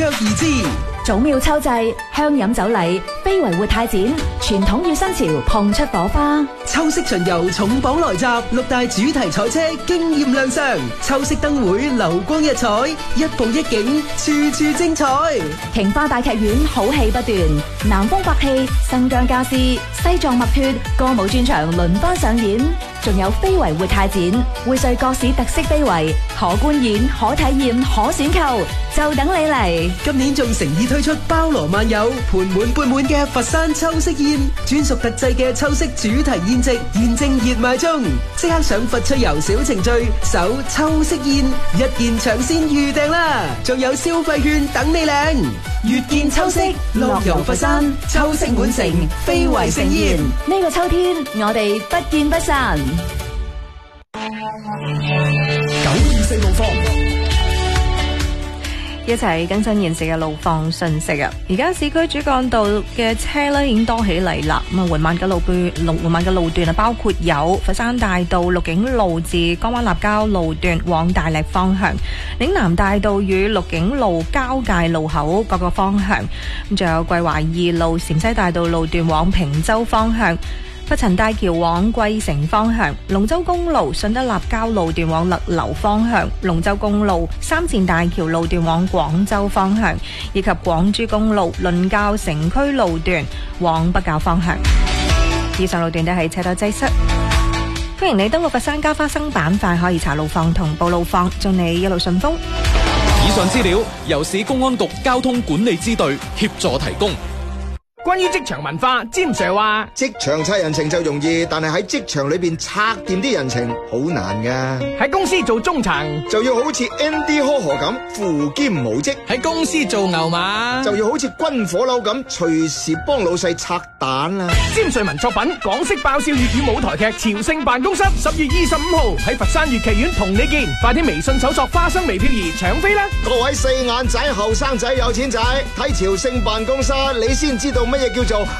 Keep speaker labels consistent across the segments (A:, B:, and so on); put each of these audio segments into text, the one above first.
A: 約而至。
B: 祖廟秋祭，香飲酒禮，非遺活泰展，傳統與新潮碰出火花。
A: 秋色巡遊重磅來襲，6大主題賽車驚豔亮相，秋色燈會流光溢彩，一步一景，處處精彩。
B: 瓊花大劇院好戲不斷，南風百戲、新疆家私、西藏墨脱歌舞專場輪番上演，仲有非遺活泰展，薈萃各市特色非遺，可觀演、可體驗、可選購，就等你嚟。
A: 今年仲誠意推出包羅萬有、盤滿缽滿嘅佛山秋色宴，專屬特製嘅秋色主題宴席，現正熱賣中，即刻上佛趣遊小程序搜秋色宴，一件搶先預訂啦！仲有消費券等你領，月見秋色，樂遊佛山，秋色滿城，非遺盛宴。
B: 呢個秋天，我哋不見不散。
A: 924路況。
C: 一齊更新現時嘅路況信息啊！而家市區主幹道嘅車咧已經多起嚟啦。咁啊，緩慢嘅路段啊，包括有佛山大道鹿景路至江灣立交路段往大瀝方向，嶺南大道與鹿景路交界路口各個方向。咁仲有桂華2路陝西大道路段往坪洲方向。佛陳大橋往桂城方向，龍州公路順德立交路段往勒流方向，龍州公路三線大橋路段往廣州方向，以及廣珠公路倫教城區路段往北滘方向。以上路段都係車多擠塞。歡迎你登錄佛山交花生板塊，可以查路況同報路況，祝你一路順風。
D: 以上資料由市公安局交通管理支隊協助提供。
E: 關於職場文化，詹 Sir 話
F: 職場拆人情就容易，但係喺職場裏邊拆掂啲人情好難噶。
E: 喺公司做中層
F: 就要好似 Andy Ho 咁扶兼無職，
E: 喺公司做牛馬
F: 就要好似軍火佬咁隨時幫老細拆彈啦。
E: 詹瑞文作品《港式爆笑粵語舞台劇朝聖辦公室》10月25號喺佛山粵劇院同你見，快啲微信搜索花生微漂兒搶飛啦！
F: 各位四眼仔、後生仔、有錢仔，睇朝聖辦公室你先知道乜嘢叫做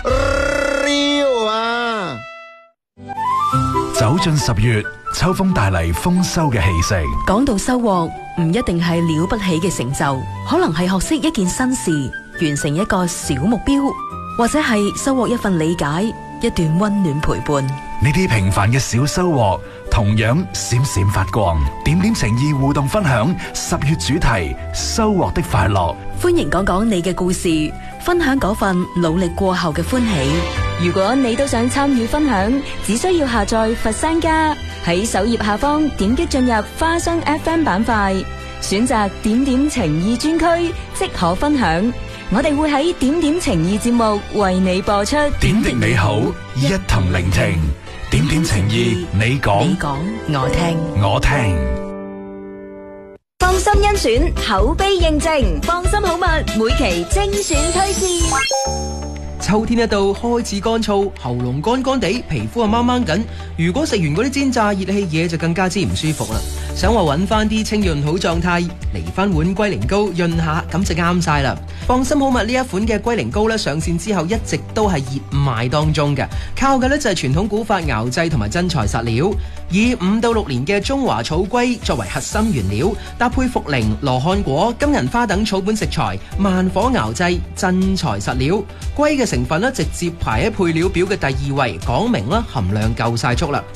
F: real 啊！
G: 走進10月，秋風帶嚟豐收嘅氣息。
H: 講到收穫，唔一定係了不起嘅成就，可能係學識一件新事，完成一個小目標，或者係收穫一份理解，一段溫暖陪伴。
G: 呢啲平凡嘅小收穫，同樣閃閃發光。點點情意互動分享10月主題：收穫的快樂。
H: 歡迎講講你嘅故事，分享嗰份努力過後嘅歡喜。
B: 如果你都想參與分享，只需要下載佛山家，喺首頁下方點擊進入花生 FM 板塊，選擇點點情意專區，即可分享。我哋會喺點點情意節目為你播出。
G: 點滴美好，一同聆聽。點點情意，你講，
H: 我聽，
G: 我聽。
B: 放心甄選，口碑認證，放心好物，每期精選推薦。
A: 秋天一到，開始乾燥，喉嚨乾乾地，皮膚啊掹掹緊。如果食完嗰啲煎炸熱氣嘢，就更加之唔舒服啦。想話揾翻啲清潤好狀態，嚟翻碗龜苓膏潤下，咁就啱晒啦。放心好物呢一款嘅龜苓膏咧，上線之後一直都係熱賣當中嘅，靠嘅咧就係傳統古法熬製同埋真材實料，以5到6年嘅中華草龜作為核心原料，搭配茯苓、羅漢果、金銀花等草本食材，慢火熬製，真材實料。龜嘅成分咧直接排喺配料表嘅第2位，講明啦含量夠晒足啦。